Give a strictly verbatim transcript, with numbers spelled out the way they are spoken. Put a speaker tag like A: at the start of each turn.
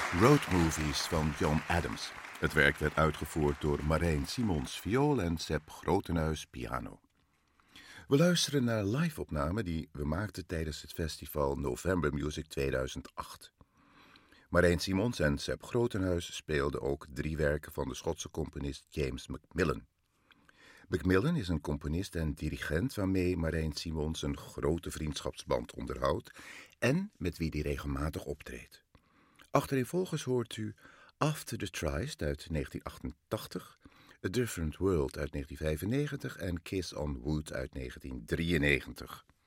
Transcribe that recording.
A: Road Movies van John Adams. Het werk werd uitgevoerd door Marijn Simons viool en Sepp Grotenhuis piano. We luisteren naar een live-opname die we maakten tijdens het festival November Music tweeduizend acht. Marijn Simons en Sepp Grotenhuis speelden ook drie werken van de Schotse componist James Macmillan. Macmillan is een componist en dirigent waarmee Marijn Simons een grote vriendschapsband onderhoudt en met wie hij regelmatig optreedt. Achtereenvolgens hoort u After the Tryst uit negentien achtentachtig, A Different World uit negentien vijfennegentig en Kiss on Wood uit negentien drieënnegentig.